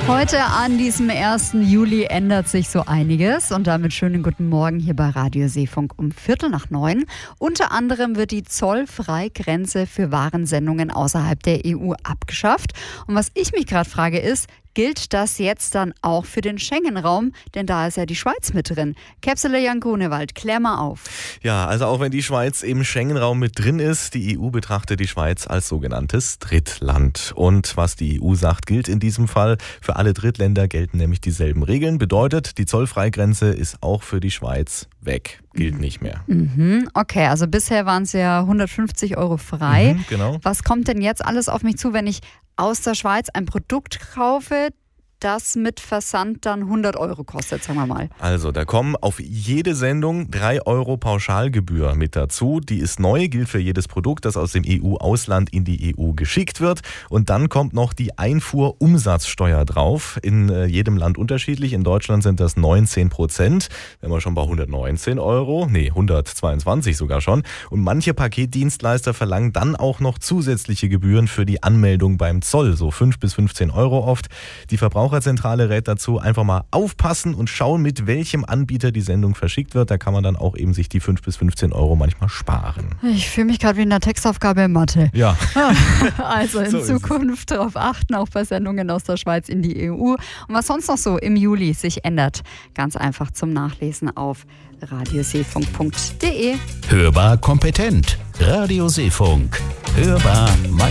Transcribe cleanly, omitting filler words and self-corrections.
Heute an diesem 1. Juli ändert sich so einiges und damit schönen guten Morgen hier bei Radio Seefunk um 8:45. Unter anderem wird die Zollfreigrenze für Warensendungen außerhalb der EU abgeschafft. Und was ich mich gerade frage ist, gilt das jetzt dann auch für den Schengen-Raum? Denn da ist ja die Schweiz mit drin. Käpsele Jan Grunewald, klär mal auf. Ja, also auch wenn die Schweiz im Schengen-Raum mit drin ist, die EU betrachtet die Schweiz als sogenanntes Drittland. Und was die EU sagt, gilt in diesem Fall. Für alle Drittländer gelten nämlich dieselben Regeln. Bedeutet, die Zollfreigrenze ist auch für die Schweiz weg. Gilt nicht mehr. Okay, also bisher waren es ja 150 € frei. Genau. Was kommt denn jetzt alles auf mich zu, wenn ich aus der Schweiz ein Produkt kaufe, das mit Versand dann 100 € kostet, sagen wir mal? Also, da kommen auf jede Sendung 3 € Pauschalgebühr mit dazu. Die ist neu, gilt für jedes Produkt, das aus dem EU-Ausland in die EU geschickt wird. Und dann kommt noch die Einfuhrumsatzsteuer drauf. In jedem Land unterschiedlich. In Deutschland sind das 19%. Wenn wir schon bei 119 €. Nee, 122 sogar schon. Und manche Paketdienstleister verlangen dann auch noch zusätzliche Gebühren für die Anmeldung beim Zoll. So 5 bis 15 € oft. Die Verbraucherzentrale rät dazu, einfach mal aufpassen und schauen, mit welchem Anbieter die Sendung verschickt wird. Da kann man dann auch eben sich die 5 bis 15 € manchmal sparen. Ich fühle mich gerade wie in der Textaufgabe in Mathe. Ja. Also in Zukunft darauf achten, auch bei Sendungen aus der Schweiz in die EU. Und was sonst noch so im Juli sich ändert, ganz einfach zum Nachlesen auf radioseefunk.de. Hörbar kompetent. Radio Seefunk. Hörbar